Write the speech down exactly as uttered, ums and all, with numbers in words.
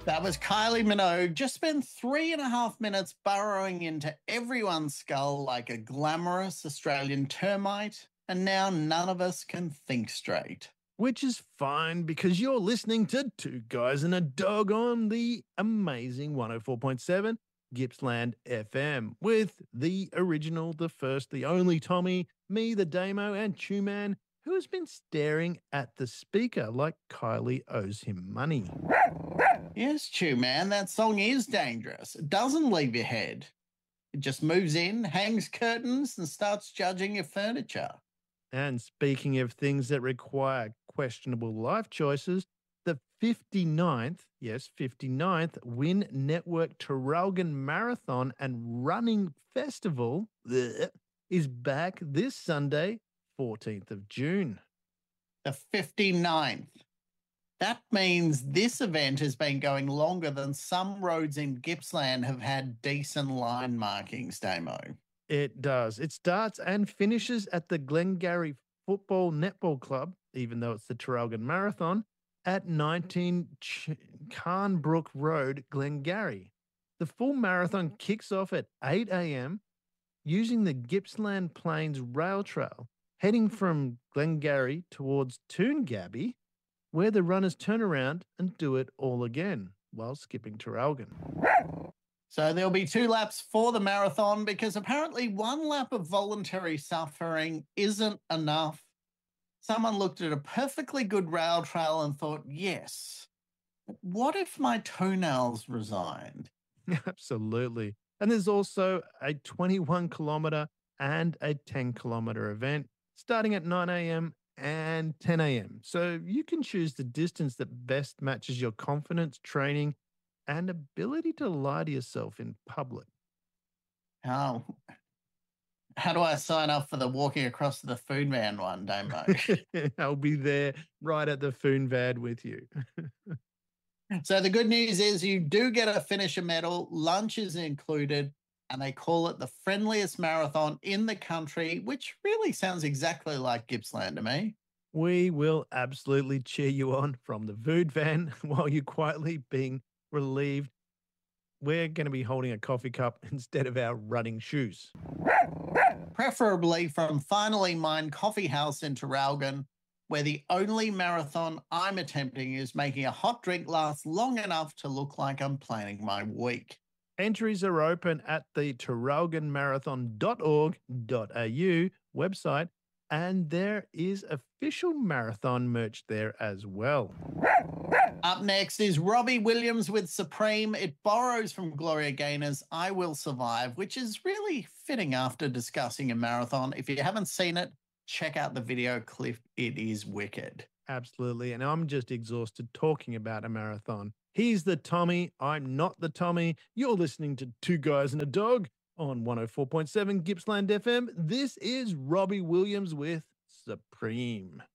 That was Kylie Minogue. Just spent three and a half minutes burrowing into everyone's skull like a glamorous Australian termite, and now none of us can think straight. Which is fine because you're listening to Two Guys and a Dog on the amazing one oh four point seven Gippsland F M with the original, the first, the only Tommy, me, the Damo, and Tuman, who has been staring at the speaker like Kylie owes him money. Yes, Chew Man, that song is dangerous. It doesn't leave your head. It just moves in, hangs curtains, and starts judging your furniture. And speaking of things that require questionable life choices, the fifty-ninth, yes, fifty-ninth Win Network Traralgon Marathon and Running Festival bleh, is back this Sunday, fourteenth of June. The fifty-ninth. That means this event has been going longer than some roads in Gippsland have had decent line markings, Damo. It does. It starts and finishes at the Glengarry Football Netball Club, even though it's the Traralgon Marathon, at nineteen Ch- Carnbrook Road, Glengarry. The full marathon kicks off at eight a.m. using the Gippsland Plains Rail Trail, heading from Glengarry towards Toongabbie, where the runners turn around and do it all again while skipping Traralgon. So there'll be two laps for the marathon because apparently one lap of voluntary suffering isn't enough. Someone looked at a perfectly good rail trail and thought, yes, but what if my toenails resigned? Absolutely. And there's also a twenty-one kilometre and a ten kilometre event starting at nine a.m. and ten a.m. So you can choose the distance that best matches your confidence, training, and ability to lie to yourself in public. Oh, how do I sign up for the walking across to the food van one, Damo? I'll be there right at the food van with you. So the good news is you do get a finisher medal, lunch is included, and they call it the friendliest marathon in the country, which really sounds exactly like Gippsland to me. We will absolutely cheer you on from the food van while you're quietly being relieved. We're going to be holding a coffee cup instead of our running shoes. Preferably from Finally Mine Coffee House in Traralgon, where the only marathon I'm attempting is making a hot drink last long enough to look like I'm planning my week. Entries are open at the traralgon marathon dot org dot a u website, and there is official marathon merch there as well. Up next is Robbie Williams with Supreme. It borrows from Gloria Gaynor's I Will Survive, which is really fitting after discussing a marathon. If you haven't seen it, check out the video clip. It is wicked. Absolutely. And I'm just exhausted talking about a marathon. He's the Tommy. I'm not the Tommy. You're listening to Two Guys and a Dog on one oh four point seven Gippsland F M. This is Robbie Williams with Supreme.